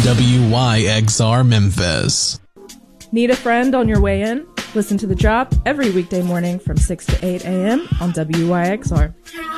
WYXR Memphis. Need a friend on your way in? Listen to The Drop every weekday morning from 6 to 8 a.m. on WYXR.